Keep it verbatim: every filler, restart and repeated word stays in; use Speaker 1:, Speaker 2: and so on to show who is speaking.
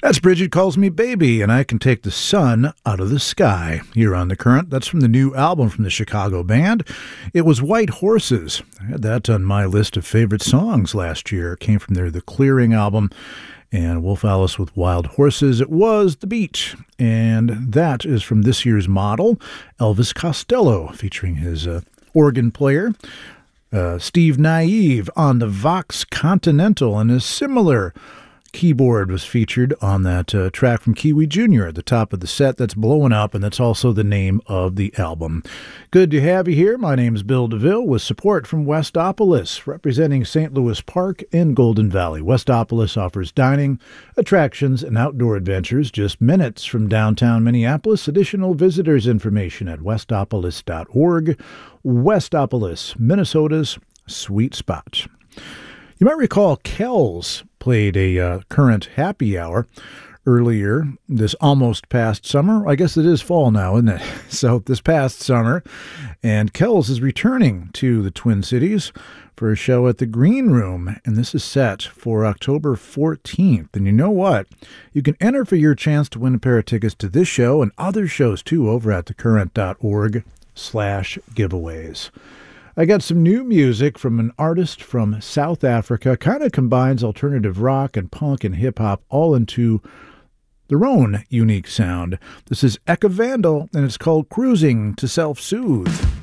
Speaker 1: That's Bridget Calls Me Baby, and I Can Take the Sun Out of the Sky. Here on The Current, that's from the new album from the Chicago band. It was White Horses. I had that on my list of favorite songs last year. It came from their The Clearing album. And Wolf Alice with Wild Horses. It was The Beat. And that is from this year's model, Elvis Costello, featuring his uh, organ player. Uh, Steve Naive on the Vox Continental, and a similar keyboard was featured on that uh, track from Kiwi Junior at the top of the set. That's Blowing Up, and that's also the name of the album. Good to have you here. My name is Bill DeVille with support from Westopolis, representing Saint Louis Park and Golden Valley. Westopolis offers dining, attractions, and outdoor adventures just minutes from downtown Minneapolis. Additional visitors information at westopolis dot org. Westopolis, Minnesota's sweet spot. You might recall Kells played a uh, current happy hour earlier this almost past summer. I guess it is fall now, isn't it? So this past summer. And Kells is returning to the Twin Cities for a show at the Green Room. And this is set for October fourteenth. And you know what? You can enter for your chance to win a pair of tickets to this show and other shows too over at thecurrent dot org slash giveaways. I got some new music from an artist from South Africa. Kind of combines alternative rock and punk and hip-hop all into their own unique sound. This is Eka Vandal, and it's called Cruising to Self-Soothe.